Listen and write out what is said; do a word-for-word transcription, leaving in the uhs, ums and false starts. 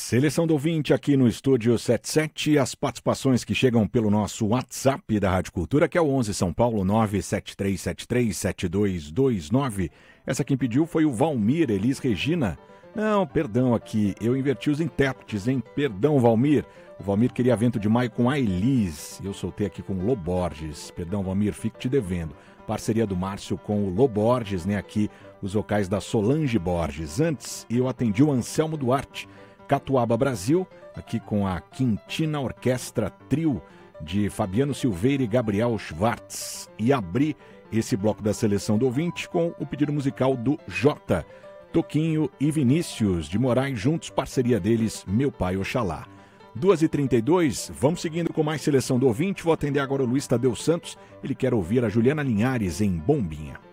Seleção do ouvinte aqui no Estúdio setenta e sete, as participações que chegam pelo nosso WhatsApp da Rádio Cultura, que é o onze São Paulo nove sete três sete três sete dois dois nove. Essa quem pediu foi o Valmir, Elis Regina. Não, perdão aqui, eu inverti os intérpretes, hein? Perdão, Valmir. O Valmir queria Vento de Maio com a Elis. Eu soltei aqui com o Loborges. Perdão, Valmir, fico te devendo. Parceria do Márcio com o Loborges, né? Aqui os vocais da Solange Borges. Antes, eu atendi o Anselmo Duarte, Catuaba Brasil, aqui com a Quintina Orquestra Trio de Fabiano Silveira e Gabriel Schwartz. E abri esse bloco da Seleção do Ouvinte com o pedido musical do Jota, Toquinho e Vinícius de Moraes, juntos, parceria deles, Meu Pai Oxalá. duas e trinta e dois, vamos seguindo com mais Seleção do Ouvinte. Vou atender agora o Luiz Tadeu Santos, ele quer ouvir a Juliana Linhares em Bombinha.